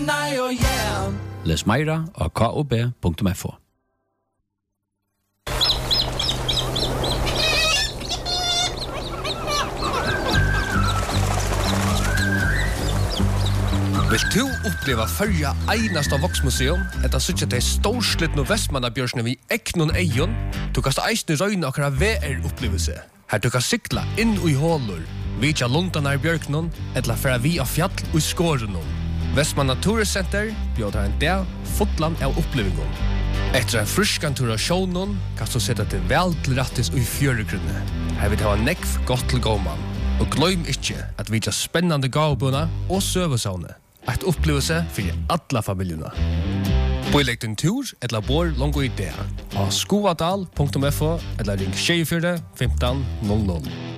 Les meira av kob.fo. Vill du uppleva förja einasta voksmuseum, etta suttja til storslitnu Vestmannabjørsne vi eknon eion, du kast eisne røyna akra VR-upplevelse. Her du kan sykla inn i hålur, vitja lundanar bjørknon, etla færa vi av fjall og skårenon. Vestmanna Turiscenter bjóðar en dag fotland av upplevingon. Etter en fruskan tur av sjånon, kan du sette til vel til rattis og i fjøregrunne. Her vil det ha nekv godt til gåman. Og gløym ikkje at vi har spennande gavbuna og søvesavne. Et opplevelse for alla familjuna. Boilegg din tur eller bor longo i det. Av skoadal.fo eller ring 24 15 00.